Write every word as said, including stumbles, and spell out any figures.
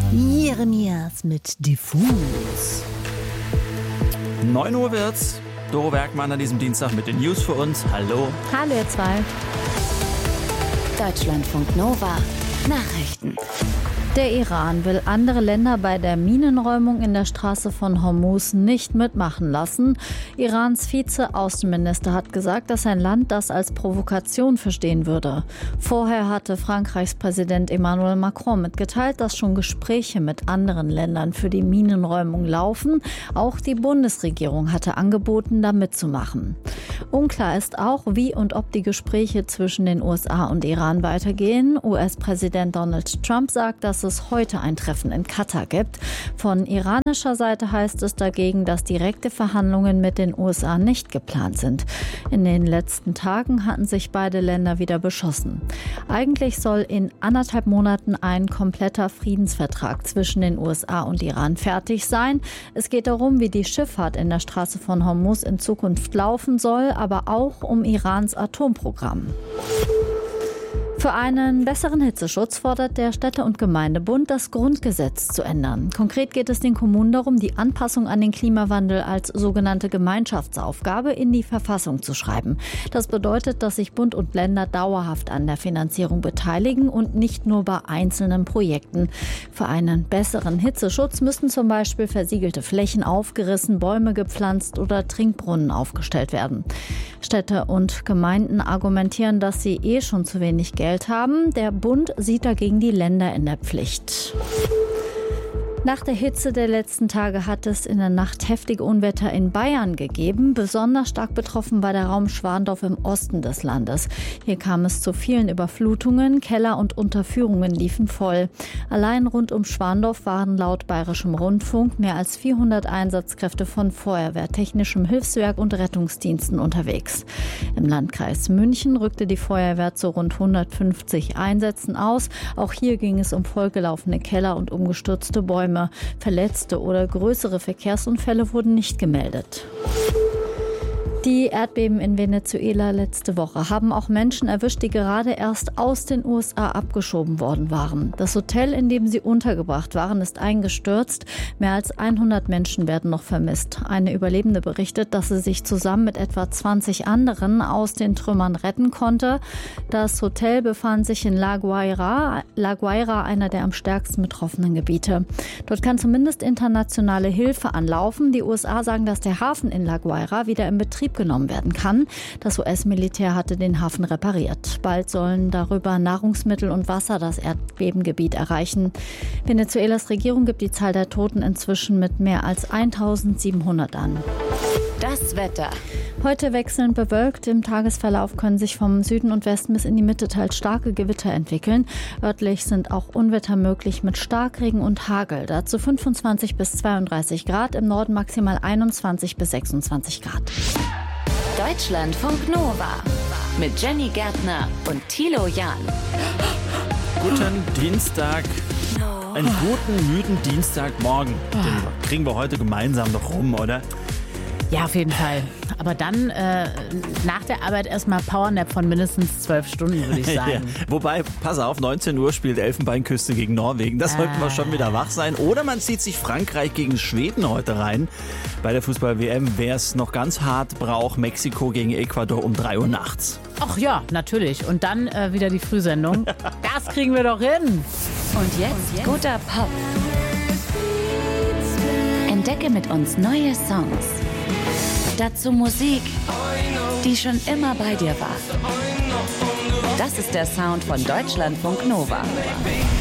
Jeremias mit Diffus. neun Uhr wird's. Doro Werkmann an diesem Dienstag mit den News für uns. Hallo. Hallo ihr zwei. Deutschlandfunk Nova Nachrichten. Der Iran will andere Länder bei der Minenräumung in der Straße von Hormuz nicht mitmachen lassen. Irans Vize-Außenminister hat gesagt, dass sein Land das als Provokation verstehen würde. Vorher hatte Frankreichs Präsident Emmanuel Macron mitgeteilt, dass schon Gespräche mit anderen Ländern für die Minenräumung laufen. Auch die Bundesregierung hatte angeboten, da mitzumachen. Unklar ist auch, wie und ob die Gespräche zwischen den U S A und Iran weitergehen. U S-Präsident Donald Trump sagt, dass es heute ein Treffen in Katar gibt. Von iranischer Seite heißt es dagegen, dass direkte Verhandlungen mit den U S A nicht geplant sind. In den letzten Tagen hatten sich beide Länder wieder beschossen. Eigentlich soll in anderthalb Monaten ein kompletter Friedensvertrag zwischen den U S A und Iran fertig sein. Es geht darum, wie die Schifffahrt in der Straße von Hormuz in Zukunft laufen soll, aber auch um Irans Atomprogramm. Für einen besseren Hitzeschutz fordert der Städte- und Gemeindebund, das Grundgesetz zu ändern. Konkret geht es den Kommunen darum, die Anpassung an den Klimawandel als sogenannte Gemeinschaftsaufgabe in die Verfassung zu schreiben. Das bedeutet, dass sich Bund und Länder dauerhaft an der Finanzierung beteiligen und nicht nur bei einzelnen Projekten. Für einen besseren Hitzeschutz müssten zum Beispiel versiegelte Flächen aufgerissen, Bäume gepflanzt oder Trinkbrunnen aufgestellt werden. Städte und Gemeinden argumentieren, dass sie eh schon zu wenig Geld haben. Der Bund sieht dagegen die Länder in der Pflicht. Nach der Hitze der letzten Tage hat es in der Nacht heftige Unwetter in Bayern gegeben. Besonders stark betroffen war der Raum Schwandorf im Osten des Landes. Hier kam es zu vielen Überflutungen, Keller und Unterführungen liefen voll. Allein rund um Schwandorf waren laut Bayerischem Rundfunk mehr als vierhundert Einsatzkräfte von Feuerwehr, Technischem Hilfswerk und Rettungsdiensten unterwegs. Im Landkreis München rückte die Feuerwehr zu rund hundertfünfzig Einsätzen aus. Auch hier ging es um vollgelaufene Keller und umgestürzte Bäume. Verletzte oder größere Verkehrsunfälle wurden nicht gemeldet. Die Erdbeben in Venezuela letzte Woche haben auch Menschen erwischt, die gerade erst aus den U S A abgeschoben worden waren. Das Hotel, in dem sie untergebracht waren, ist eingestürzt. Mehr als hundert Menschen werden noch vermisst. Eine Überlebende berichtet, dass sie sich zusammen mit etwa zwanzig anderen aus den Trümmern retten konnte. Das Hotel befand sich in La Guaira, La Guaira, einer der am stärksten betroffenen Gebiete. Dort kann zumindest internationale Hilfe anlaufen. Die U S A sagen, dass der Hafen in La Guaira wieder in Betrieb genommen werden kann. Das U S-Militär hatte den Hafen repariert. Bald sollen darüber Nahrungsmittel und Wasser das Erdbebengebiet erreichen. Venezuelas Regierung gibt die Zahl der Toten inzwischen mit mehr als eintausendsiebenhundert an. Das Wetter. Heute wechselnd bewölkt. Im Tagesverlauf können sich vom Süden und Westen bis in die Mitte teils starke Gewitter entwickeln. Örtlich sind auch Unwetter möglich mit Starkregen und Hagel. Dazu fünfundzwanzig bis zweiunddreißig Grad, im Norden maximal einundzwanzig bis sechsundzwanzig Grad. Deutschlandfunk Nova mit Jenny Gärtner und Thilo Jahn. Guten Dienstag. Einen guten, müden Dienstagmorgen. Den kriegen wir heute gemeinsam noch rum, oder? Ja, auf jeden Fall. Aber dann äh, nach der Arbeit erstmal Powernap von mindestens zwölf Stunden, würde ich sagen. Ja. Wobei, pass auf, neunzehn Uhr spielt Elfenbeinküste gegen Norwegen. Das sollten wir schon wieder wach sein. Oder man zieht sich Frankreich gegen Schweden heute rein. Bei der Fußball-W M, wer es noch ganz hart braucht, Mexiko gegen Ecuador um drei Uhr nachts. Ach ja, natürlich. Und dann äh, wieder die Frühsendung. Das kriegen wir doch hin. Und jetzt, Und jetzt guter Pop. Entdecke mit uns neue Songs. Dazu Musik, die schon immer bei dir war. Das ist der Sound von Deutschlandfunk Nova.